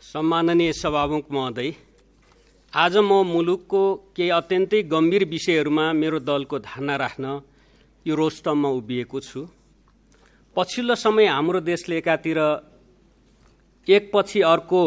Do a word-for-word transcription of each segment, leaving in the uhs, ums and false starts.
सम्माननीय सभामुख महोदय, आज म मुलुकको केही अत्यन्तै गम्भीर विषयहरूमा मेरो दलको धारणा राख्न यो रोस्टममा उभिएको छु। पछिल्लो समय हाम्रो देशले एकातिर एकपछि अर्को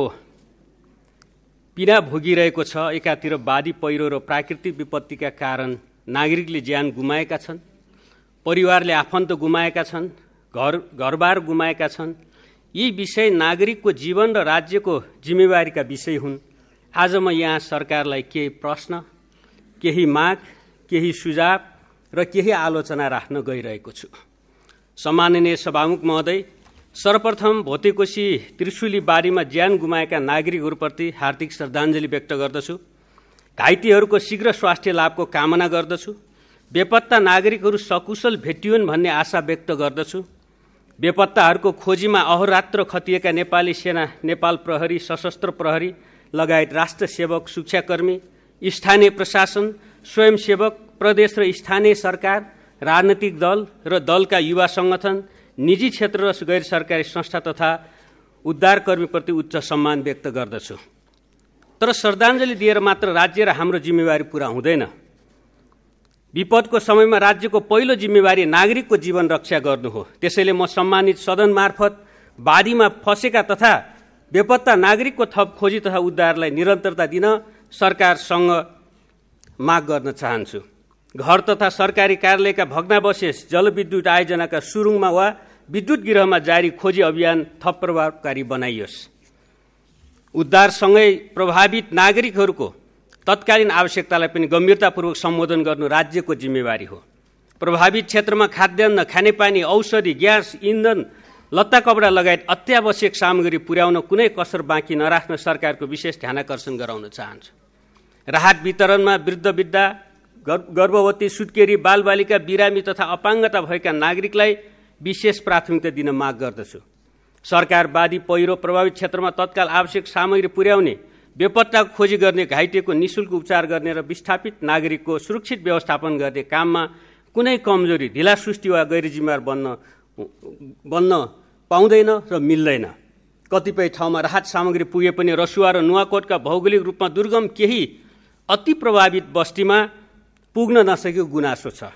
पीडा भोगिरहेको छ, एकातिर बाढी पहिरो र प्राकृतिक विपत्तिका कारण नागरिकले ज्यान गुमाएका छन्, परिवारले आफन्त गुमाएका छन्, घर घरबार गुमाएका छन्। यी विषय नागरिकको जीवन र राज्यको जिम्मेवारीका विषय हुन्। आज म यहाँ सरकारलाई केही प्रश्न, केही माग, केही सुझाव र केही आलोचना राख्न गइरहेको छु। सम्माननीय सभामुख महोदय, सर्वप्रथम भोटेकोशी त्रिशुली बाढीमा ज्यान गुमाएका नागरिकहरूप्रति हार्दिक श्रद्धाञ्जली व्यक्त गर्दछु। घाइतेहरूको शीघ्र स्वास्थ्य लाभको कामना गर्दछु। बेपत्ता नागरिकहरू सकुशल भेटियोन् भन्ने आशा व्यक्त गर्दछु। बेपत्ताहरूको खोजीमा अहोरात्र खटिएका नेपाली सेना, नेपाल प्रहरी, सशस्त्र प्रहरी लगायत राष्ट्र सेवक, सुरक्षाकर्मी, स्थानीय प्रशासन, स्वयंसेवक, प्रदेश र स्थानीय सरकार, राजनैतिक दल र दलका युवा संगठन, निजी क्षेत्र र गैर सरकारी संस्था तथा उद्धारकर्मीप्रति उच्च सम्मान व्यक्त गर्दछु। तर श्रद्धाञ्जली दिएर मात्र राज्य र हाम्रो जिम्मेवारी पूरा हुँदैन। विपदको समयमा राज्यको पहिलो जिम्मेवारी नागरिकको जीवन रक्षा गर्नु हो। त्यसैले म सम्मानित सदन मार्फत बाढीमा फँसेका तथा बेपत्ता नागरिकको थप खोजी तथा उद्धारलाई निरन्तरता दिन सरकारसँग माग गर्न चाहन्छु। घर तथा सरकारी कार्यालयका भग्नावशेष जलविद्युत आयोजनाका सुरुङमा वा विद्युत गृहमा जारी खोजी अभियान थप प्रभावकारी बनाइयोस्। उद्धारसँगै प्रभावित नागरिकहरूको तत्कालीन आवश्यकतालाई पनि गम्भीरतापूर्वक सम्बोधन गर्नु राज्यको जिम्मेवारी हो। प्रभावित क्षेत्रमा खाद्यान्न, खानेपानी, औषधि, ग्यास, इन्धन, लत्ता कपडा लगायत अत्यावश्यक सामग्री पुर्याउन कुनै कसर बाँकी नराख्न सरकारको विशेष ध्यानाकर्षण गराउन चाहन्छु। राहत वितरणमा वृद्ध वृद्धा, गर्भवती, सुत्केरी, बालबालिका, बिरामी तथा अपाङ्गता भएका नागरिकलाई विशेष प्राथमिकता दिन माग गर्दछु। सरकार बाढी पहिरो प्रभावित क्षेत्रमा तत्काल आवश्यक सामग्री पुर्याउने, बेपत्ताको खोजी गर्ने, घाइतेको निःशुल्क उपचार गर्ने र विस्थापित नागरिकको सुरक्षित व्यवस्थापन गर्ने काममा कुनै कमजोरी, ढिलासुस्ती वा गैरजिम्मेवार बन्न बन्न पाउँदैन र मिल्दैन। कतिपय ठाउँमा राहत सामग्री पुगे पनि रसुवा र नुवाकोटका भौगोलिक रूपमा दुर्गम केही अति प्रभावित बस्तीमा पुग्न नसकेको गुनासो छ।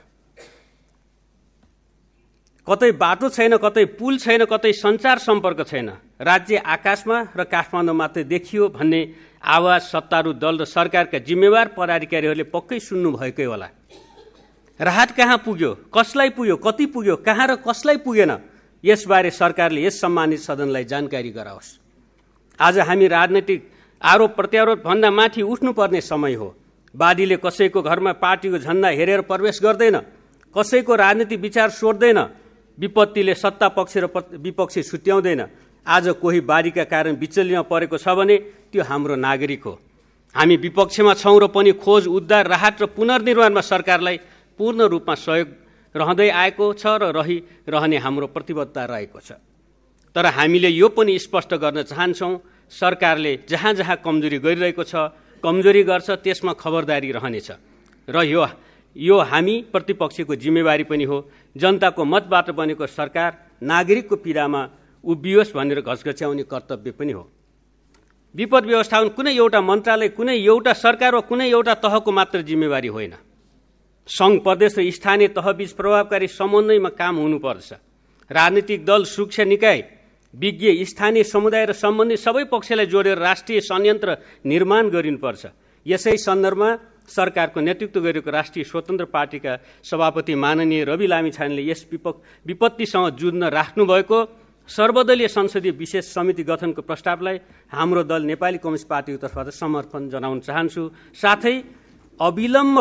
कतै बाटो छैन, कतै पुल छैन, कतै सञ्चार सम्पर्क छैन। राज्य आकाशमा र काठमाडौँ मात्रै देखियो भन्ने आवाज सत्तारूढ दल र सरकारका जिम्मेवार पदाधिकारीहरूले पक्कै सुन्नु भएकै होला। राहत कहाँ पुग्यो, कसलाई पुग्यो, कति पुग्यो, कहाँ र कसलाई पुगेन, यसबारे सरकारले यस सम्मानित सदनलाई जानकारी गराओस्। आज हामी राजनैतिक आरोप प्रत्यारोप भन्दा माथि उठ्नुपर्ने समय हो। बाढीले कसैको घरमा पार्टीको झण्डा हेरेर प्रवेश गर्दैन, कसैको राजनीतिक विचार सोध्दैन, विपत्तिले सत्ता पक्ष र विपक्षी छुट्याउँदैन। आज कोही बाढीका कारण विचल्यमा परेको छ भने त्यो हाम्रो नागरिक हो। हामी विपक्षमा छौँ र पनि खोज, उद्धार, राहत र पुनर्निर्माणमा सरकारलाई पूर्ण रूपमा सहयोग रहँदै आएको छ र रहिरहने हाम्रो प्रतिबद्धता रहेको छ। तर हामीले यो पनि स्पष्ट गर्न चाहन्छौँ, सरकारले जहाँ जहाँ कमजोरी गरिरहेको छ, कमजोरी गर्छ, त्यसमा खबरदारी रहनेछ र यो यो हामी प्रतिपक्षको जिम्मेवारी पनि हो। जनताको मतबाट बनेको सरकार नागरिकको पीडामा उभियोस् भनेर घचघच्याउने कर्तव्य पनि हो। विपद व्यवस्थापन कुनै एउटा मन्त्रालय, कुनै एउटा सरकार वा कुनै एउटा तहको मात्र जिम्मेवारी होइन। सङ्घ, प्रदेश र स्थानीय तहबीच प्रभावकारी समन्वयमा काम हुनुपर्छ। राजनीतिक दल, सुरक्षा निकाय, विज्ञ, स्थानीय समुदाय र सम्बन्धित सबै पक्षलाई जोडेर राष्ट्रिय संयन्त्र निर्माण गरिनुपर्छ। यसै सन्दर्भमा सरकारको नेतृत्व गरेको राष्ट्रिय स्वतन्त्र पार्टीका सभापति माननीय रवि लामिछानेले यस विपत्तिसँग जुझ्न राख्नुभएको सर्वदलीय संसदीय विशेष समिति गठनको प्रस्तावलाई हाम्रो दल नेपाली कम्युनिस्ट पार्टीको तर्फबाट समर्थन जनाउन चाहन्छु। साथै अविलम्ब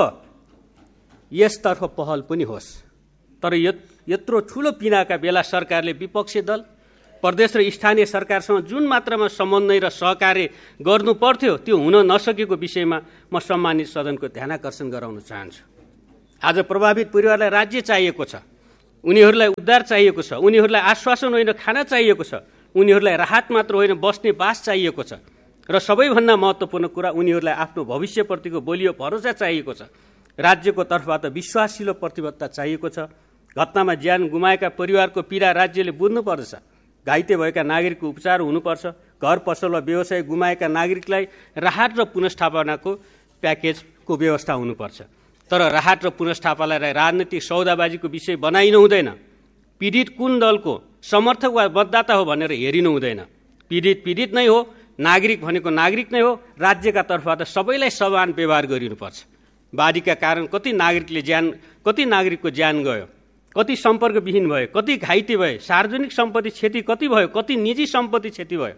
यसतर्फ पहल पनि होस्। तर यत्रो ठूलो पीडाका बेला सरकारले विपक्षी दल, प्रदेश र स्थानीय सरकारसँग जुन मात्रामा समन्वय र सहकार्य गर्नु पर्थ्यो त्यो हुन नसकेको विषयमा म सम्मानित सदनको ध्यानाकर्षण गराउन चाहन्छु। आज प्रभावित परिवारलाई राज्य चाहिएको छ, उनीहरूलाई उद्धार चाहिएको छ, उनीहरूलाई आश्वासन होइन खाना चाहिएको छ, उनीहरूलाई राहत मात्र होइन बस्ने बास चाहिएको छ र सबैभन्दा महत्त्वपूर्ण कुरा उनीहरूलाई आफ्नो भविष्यप्रतिको बलियो भरोसा चाहिएको छ। राज्यको तर्फबाट विश्वासिलो प्रतिबद्धता चाहिएको छ। घटनामा ज्यान गुमाएका परिवारको पीडा राज्यले बुझ्नुपर्दछ। घाइते भएका नागरिकको उपचार हुनुपर्छ। घर पसल वा व्यवसाय गुमाएका नागरिकलाई राहत र पुनर्स्थापनाको प्याकेजको व्यवस्था हुनुपर्छ। तर राहत र पुनर्स्थापनालाई राजनीतिक सौदाबाजीको विषय बनाइनु हुँदैन। पीडित कुन दलको समर्थक वा मतदाता हो भनेर हेरिनु हुँदैन। पीडित पीडित नै हो, नागरिक भनेको नागरिक नै हो। राज्यका तर्फबाट सबैलाई समान व्यवहार गरिनुपर्छ। बाढीका कारण कति नागरिकले ज्यान कति नागरिकको ज्यान गयो, कति सम्पर्कविहीन भयो, कति घाइते भए, सार्वजनिक सम्पत्ति क्षति कति भयो, कति निजी सम्पत्ति क्षति भयो,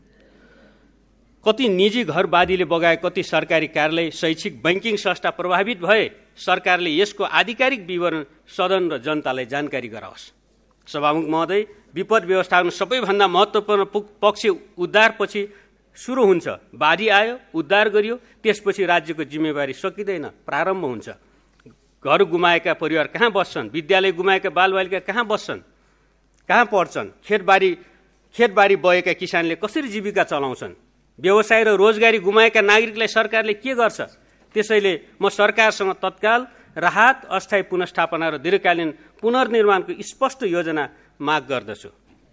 कति निजी घर बाढीले बगाए, कति सरकारी कार्यालय, शैक्षिक, बैंकिङ संस्था प्रभावित भए। सरकारले यसको आधिकारिक विवरण सदन र जनतालाई जानकारी गराओस्। सभामुख महोदय, विपद व्यवस्थापन सबैभन्दा महत्त्वपूर्ण पक्ष उद्धारपछि सुरु हुन्छ। बाढी आयो, उद्धार गरियो, त्यसपछि राज्यको जिम्मेवारी सकिँदैन, प्रारम्भ हुन्छ। घर गुमाएका परिवार कहाँ बस्छन्? विद्यालय गुमाएका बालबालिका कहाँ बस्छन्, कहाँ पढ्छन्? खेतबारी खेतबारी बगेका किसानले कसरी जीविका चलाउँछन्? व्यवसाय र रोजगारी गुमाएका नागरिकलाई सरकारले के गर्छ? त्यसैले म सरकारसँग तत्काल राहत, अस्थायी पुनर्स्थापना र दीर्घकालीन पुनर्निर्माणको स्पष्ट योजना माग गर्दछु।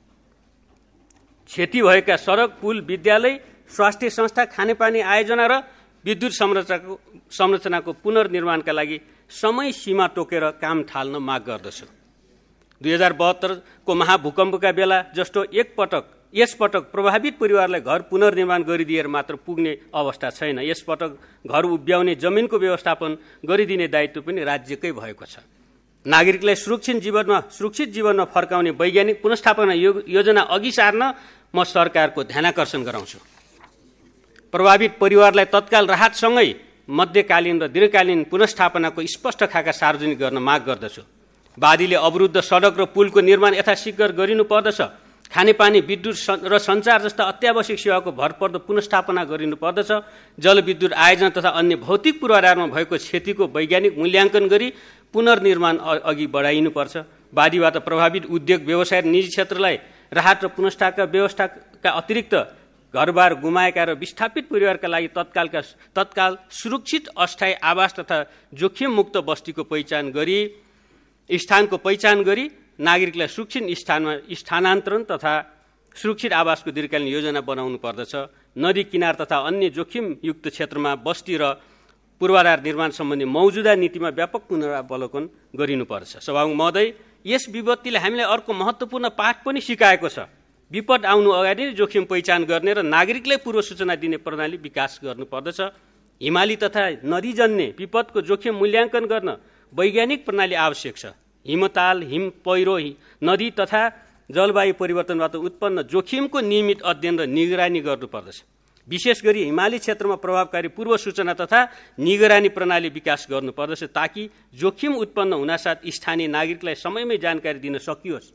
क्षति भएका सडक, पुल, विद्यालय, स्वास्थ्य संस्था, खानेपानी आयोजना र विद्युत संरचनाको संरचनाको पुनर्निर्माणका लागि समय सीमा तोकेर काम थाल्न माग गर्दछु। दुई हजार बहत्तरको महाभूकम्पका बेला जस्तो एकपटक यसपटक प्रभावित परिवारलाई घर पुनर्निर्माण गरिदिएर मात्र पुग्ने अवस्था छैन। यसपटक घर उभ्याउने जमिनको व्यवस्थापन गरिदिने दायित्व पनि राज्यकै भएको छ। नागरिकलाई सुरक्षित जीवनमा सुरक्षित जीवनमा फर्काउने वैज्ञानिक पुनर्स्थापना योजना अघि सार्न म सरकारको ध्यानाकर्षण गराउँछु। प्रभावित परिवारलाई तत्काल राहतसँगै मध्यकालीन र दीर्घकालीन पुनर्स्थापनाको स्पष्ट खाका सार्वजनिक गर्न माग गर्दछु। बाढीले अवरुद्ध सडक र पुलको निर्माण यथाशीघ्र गरिनु पर्दछ। खानेपानी, विद्युत र सञ्चार जस्ता अत्यावश्यक सेवाको भरपर्दो पुनर्स्थापना गरिनु पर्दछ। जलविद्युत आयोजना तथा अन्य भौतिक पूर्वाधारमा भएको क्षतिको वैज्ञानिक मूल्याङ्कन गरी पुनर्निर्माण अघि बढाइनुपर्छ। बाढीबाट प्रभावित उद्योग, व्यवसाय र निजी क्षेत्रलाई राहत र पुनर्स्थापना व्यवस्थाका अतिरिक्त घरबार गुमाएका र विस्थापित परिवारका लागि तत्कालका तत्काल सुरक्षित अस्थायी आवास तथा जोखिम मुक्त बस्तीको पहिचान गरी स्थानको पहिचान गरी नागरिकलाई सुरक्षित स्थानमा स्थानान्तरण तथा सुरक्षित आवासको दीर्घकालीन योजना बनाउनु पर्दछ। नदी किनार तथा अन्य जोखिमयुक्त क्षेत्रमा बस्ती र पूर्वाधार निर्माण सम्बन्धी मौजुदा नीतिमा व्यापक पुनरावलोकन गरिनुपर्छ। सभामुख महोदय, यस विपत्तिले हामीलाई अर्को महत्त्वपूर्ण पाठ पनि सिकाएको छ। विपद आउनु अगाडि नै जोखिम पहिचान गर्ने र नागरिकलाई पूर्व सूचना दिने प्रणाली विकास गर्नुपर्दछ। हिमाली तथा नदीजन्य विपदको जोखिम मूल्याङ्कन गर्न वैज्ञानिक प्रणाली आवश्यक छ। हिमताल, हिम पहिरो, नदी तथा जलवायु परिवर्तनबाट उत्पन्न जोखिमको नियमित अध्ययन र निगरानी गर्नुपर्दछ। विशेष गरी हिमाली क्षेत्रमा प्रभावकारी पूर्व सूचना तथा निगरानी प्रणाली विकास गर्नुपर्दछ ताकि जोखिम उत्पन्न हुनासाथ स्थानीय नागरिकलाई समयमै जानकारी दिन सकियोस्।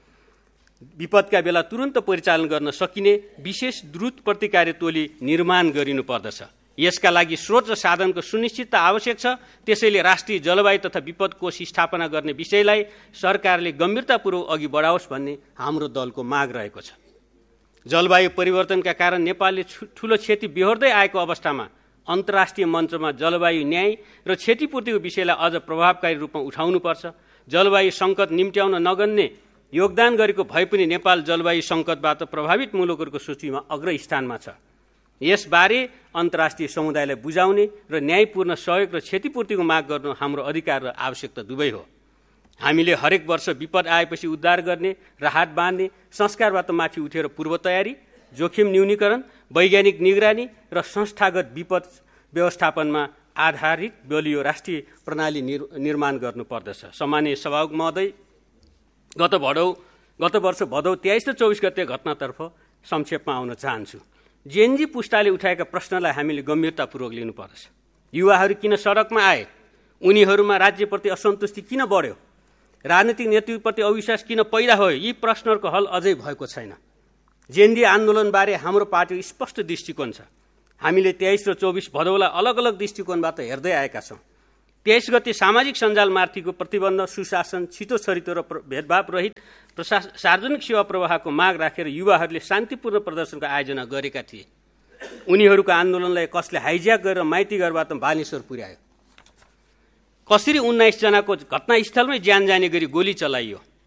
विपदका बेला तुरन्त परिचालन गर्न सकिने विशेष द्रुत प्रतिकारी टोली निर्माण गरिनुपर्दछ। यसका लागि स्रोत र साधनको सुनिश्चितता आवश्यक छ। त्यसैले राष्ट्रिय जलवायु तथा विपद कोष स्थापना गर्ने विषयलाई सरकारले गम्भीरतापूर्वक अघि बढाओस् भन्ने हाम्रो दलको माग रहेको छ। जलवायु परिवर्तनका कारण नेपालले ठूलो क्षति बेहोर्दै आएको अवस्थामा अन्तर्राष्ट्रिय मञ्चमा जलवायु न्याय र क्षतिपूर्तिको विषयलाई अझ प्रभावकारी रूपमा उठाउनुपर्छ। जलवायु सङ्कट निम्त्याउन नगन्ने योगदान गरेको भए पनि नेपाल जलवायु सङ्कटबाट प्रभावित मुलुकहरूको सूचीमा अग्रस्थानमा छ। यसबारे अन्तर्राष्ट्रिय समुदायलाई बुझाउने र न्यायपूर्ण सहयोग र क्षतिपूर्तिको माग गर्नु हाम्रो अधिकार र आवश्यकता दुवै हो। हामीले हरेक वर्ष विपद आएपछि उद्धार गर्ने, राहत बाँड्ने संस्कारबाट माथि उठेर पूर्व तयारी, जोखिम न्यूनीकरण, वैज्ञानिक निगरानी र संस्थागत विपद व्यवस्थापनमा आधारित बलियो राष्ट्रिय प्रणाली निर्माण गर्नुपर्दछ। सम्माननीय सभामुख महोदय, गत भदौ गत वर्ष भदौ तेइस र चौबिस गते घटनातर्फ संक्षेपमा आउन चाहन्छु। जेएनजी पुस्ताले उठाएका प्रश्नलाई हामीले गम्भीरतापूर्वक लिनुपर्दछ। युवाहरू किन सडकमा आए? उनीहरूमा राज्यप्रति असन्तुष्टि किन बढ्यो? राजनीतिक नेतृत्वप्रति अविश्वास किन पैदा भयो? यी प्रश्नहरूको हल अझै भएको छैन। जेएनजी आन्दोलनबारे हाम्रो पार्टीको स्पष्ट दृष्टिकोण छ। हामीले तेइस र चौबिस भदौलाई अलग अलग दृष्टिकोणबाट हेर्दै आएका छौँ। तेइस गते सामाजिक सञ्जाल मार्फतको प्रतिबन्ध, सुशासन, छिटो छरितो र भेदभाव रहित सार्वजनिक सेवा प्रवाहको माग राखेर युवाहरूले शान्तिपूर्ण प्रदर्शनको आयोजना गरेका थिए। उनीहरूको आन्दोलनलाई कसले हाइज्याक गरेर माइतीघरबाट बालेश्वर पुर्यायो? कसरी उन्नाइस जनाको घटनास्थलमै ज्यान जाने गरी गोली चलाइयो?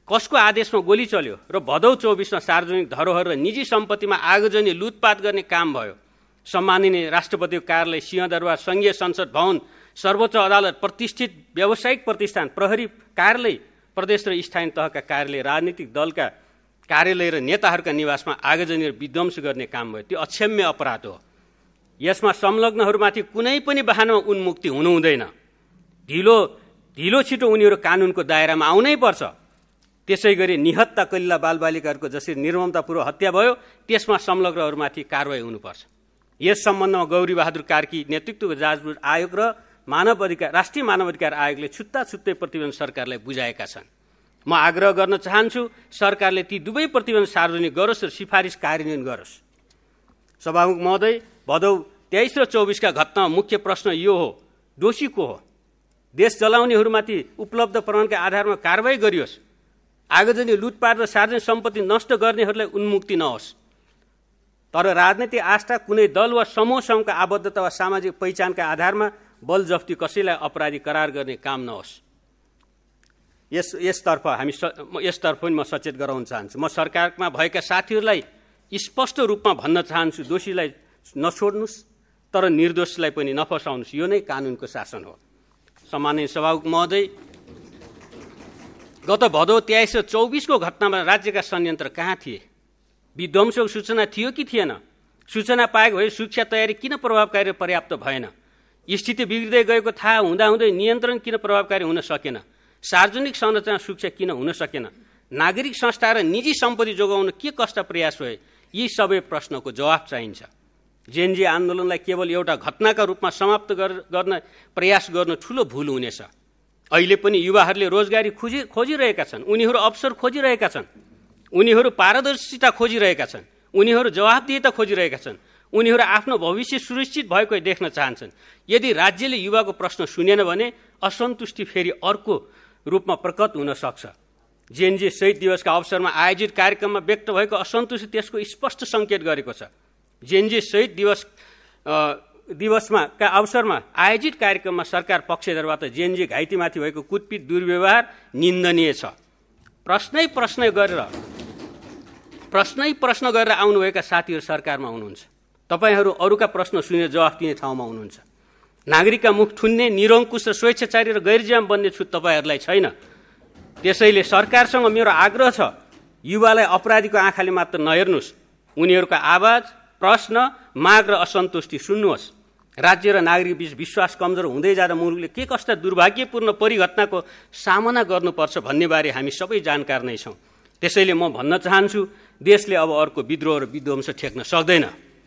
कसको आदेशमा गोली चल्यो र भदौ चौबिसमा सार्वजनिक धरोहर र निजी सम्पत्तिमा आगजनी लुटपाट गर्ने काम भयो। सम्माननीय राष्ट्रपतिको कार्यालय, सिंहदरबार, संघीय संसद भवन, सर्वोच्च अदालत, प्रतिष्ठित व्यावसायिक प्रतिष्ठान, प्रहरी कार्यालय, प्रदेश र स्थानीय तहका कार्यालय, राजनीतिक दलका कार्यालय र नेताहरूका निवासमा आगजनी र विध्वंस गर्ने काम भयो। त्यो अक्षम्य अपराध हो। यसमा संलग्नहरूमाथि कुनै पनि बहानामा उन्मुक्ति हुनु हुँदैन। ढिलो ढिलो छिटो उनीहरू कानुनको दायरामा आउनै पर्छ। त्यसै गरी निहत्ता कलिला बालबालिकाहरूको जसरी निर्ममतापूर्वक हत्या भयो, त्यसमा संलग्नहरूमाथि कारवाही हुनुपर्छ। यस सम्बन्धमा गौरी बहादुर कार्की नेतृत्वको जाँचबुझ आयोग र मानव अधिकार राष्ट्रिय मानव अधिकार आयोगले छुट्टा छुट्टै प्रतिवेदन सरकारलाई बुझाएका छन्। म आग्रह गर्न चाहन्छु सरकारले ती दुवै प्रतिवेदन सार्वजनिक गरोस् र सिफारिस कार्यान्वयन गरोस्। सभामुख महोदय, भदौ तेइस र चौबिसका घटनामा मुख्य प्रश्न यो हो, दोषी को हो? देश जलाउनेहरूमाथि उपलब्ध प्रमाणका आधारमा कारवाही गरियोस्। आगजनी लुटपाट र सार्वजनिक सम्पत्ति नष्ट गर्नेहरूलाई उन्मुक्ति नहोस्। तर राजनीतिक आस्था, कुनै दल वा समूहसँगका आबद्धता वा सामाजिक पहिचानका आधारमा बल जफ्ती कसैलाई अपराधी करार गर्ने काम नहोस्। यस यसतर्फ हामी यसतर्फ पनि म सचेत गराउन चाहन्छु। म सरकारमा भएका साथीहरूलाई स्पष्ट रूपमा भन्न चाहन्छु, दोषीलाई नछोड्नुहोस् तर निर्दोषलाई पनि नफसाउनुहोस्। यो नै कानुनको शासन हो। सम्माननीय सभामुख महोदय, गत भदौ तेइस र चौबिसको घटनामा राज्यका संयन्त्र कहाँ थिए? विध्वंसको सूचना थियो कि थिएन? सूचना पाएको भए सुरक्षा तयारी किन प्रभावकारी पर्याप्त भएन? स्थिति बिग्रिँदै गएको थाहा हुँदाहुँदै नियन्त्रण किन प्रभावकारी हुन सकेन? सार्वजनिक संरचना सुरक्षा किन हुन सकेन? नागरिक संस्था र निजी सम्पत्ति जोगाउन के कस्ता प्रयास भए? यी सबै प्रश्नको जवाफ चाहिन्छ। जेएनजी आन्दोलनलाई केवल एउटा घटनाका रूपमा समाप्त गर्न प्रयास गर्न ठूलो भूल हुनेछ। अहिले पनि युवाहरूले रोजगारी खोजि खोजिरहेका छन्। उनीहरू अवसर खोजिरहेका छन्। उनीहरू पारदर्शिता खोजिरहेका छन्। उनीहरू जवाफदिहिता खोजिरहेका छन्। उनीहरू आफ्नो भविष्य सुरक्षित भएको देख्न चाहन्छन्। यदि राज्यले युवाको प्रश्न सुनेन भने असन्तुष्टि फेरि अर्को रूपमा प्रकट हुन सक्छ। जेएनजी शहीद दिवसका अवसरमा आयोजित कार्यक्रममा व्यक्त भएको असन्तुष्टि त्यसको स्पष्ट सङ्केत गरेको छ। जेएनजी शहीद दिवस दिवसमा का अवसरमा आयोजित कार्यक्रममा सरकार पक्षधरबाट जेएनजी घाइतेमाथि भएको कुटपिट दुर्व्यवहार निन्दनीय छ। प्रश्नै प्रश्न गरेर प्रश्नै प्रश्न गरेर आउनुभएका साथीहरू सरकारमा हुनुहुन्छ। तपाईहरू अरूका प्रश्न सुनेर जवाफ दिने ठाउँमा हुनुहुन्छ। नागरिकका मुख थुन्ने, निरङ्कुश र स्वेच्छाचारी र गैरजिम्मेवार बन्ने छुट तपाईहरूलाई छैन। त्यसैले सरकारसँग मेरो आग्रह छ, युवालाई अपराधीको आँखाले मात्र नहेर्नुहोस्। उनीहरूका आवाज, प्रश्न, माग र असन्तुष्टि सुन्नुहोस्। राज्य र नागरिक बीच विश्वास कमजोर हुँदै जाँदा मुलुकले के कस्ता दुर्भाग्यपूर्ण परिघटनाको सामना गर्नुपर्छ भन्नेबारे हामी सबै जानकार नै छौँ। त्यसैले म भन्न चाहन्छु, देशले अब अर्को विद्रोह र विध्वंस ठेक्न सक्दैन।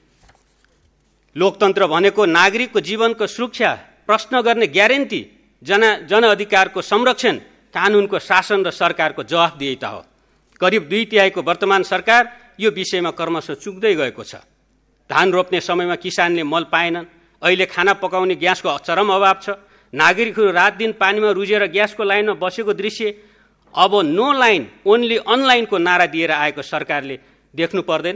लोकतन्त्र भनेको नागरिकको जीवनको सुरक्षा, प्रश्न गर्ने ग्यारेन्टी, जन जनअधिकारको संरक्षण, कानुनको शासन र सरकारको जवाफदेहिता हो। करिब दुई तिहाईको वर्तमान सरकार यो विषयमा क्रमशः चुक्दै गएको छ। धान रोप्ने समयमा किसानले मल पाएनन्। अहिले खाना पकाउने ग्यासको चरम अभाव छ। नागरिकहरू रात दिन पानीमा रुझेर ग्यासको लाइनमा बसेको दृश्य, अब नो लाइन ओन्ली अनलाइनको नारा दिएर आएको सरकारले देख्नु पर्दैन?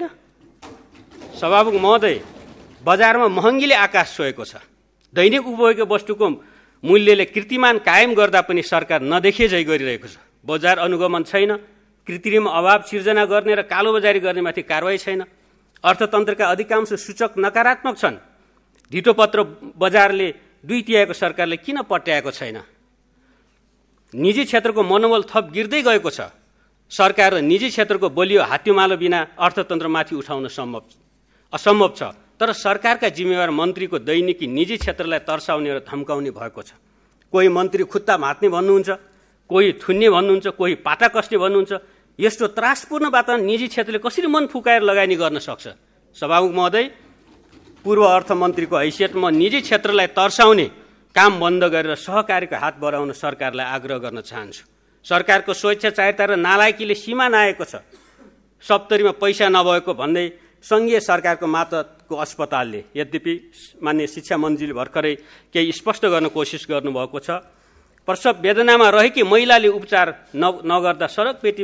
सभामुख महोदय, बजारमा महँगीले आकाश छोएको छ। दैनिक उपभोग्य वस्तुको मूल्यले कीर्तिमान कायम गर्दा पनि सरकार नदेखे झै गरिरहेको छ। बजार अनुगमन छैन। कृत्रिम अभाव सिर्जना गर्ने र कालोबजारी गर्नेमाथि कारवाही छैन। अर्थतन्त्रका अधिकांश सूचक नकारात्मक छन्। धितोपत्र बजारले दुई तिहाईको सरकारले किन पट्याएको छैन? निजी क्षेत्रको मनोबल थप गिर्दै गएको छ। सरकार र निजी क्षेत्रको बलियो हात्तीमालो बिना अर्थतन्त्रमाथि उठाउन सम्भव असम्भव छ। तर सरकारका जिम्मेवार मन्त्रीको दैनिकी निजी क्षेत्रलाई तर्साउने र धम्काउने भएको छ। कोही मन्त्री खुट्टा भाँच्ने भन्नुहुन्छ, कोही थुन्ने भन्नुहुन्छ, कोही पाटा कस्ने भन्नुहुन्छ। यस्तो त्रासपूर्ण वातावरण निजी क्षेत्रले कसरी मन फुकाएर लगानी गर्न सक्छ? सभामुख महोदय, पूर्व अर्थमन्त्रीको हैसियतमा निजी क्षेत्रलाई तर्साउने काम बन्द गरेर सहकारीको हात बढाउन सरकारलाई आग्रह गर्न चाहन्छु। सरकारको स्वेच्छाचारिता र नालायकीले सीमा नआएको छ। सप्तरीमा पैसा नभएको भन्दै संघीय सरकारको मातहतको अस्पतालले, यद्यपि माननीय शिक्षा मन्त्रीले भर्खरै केही स्पष्ट गर्न कोसिस गर्नुभएको छ, प्रसव वेदनामा रहेकी महिलाले उपचार नगर्दा सडक पेटी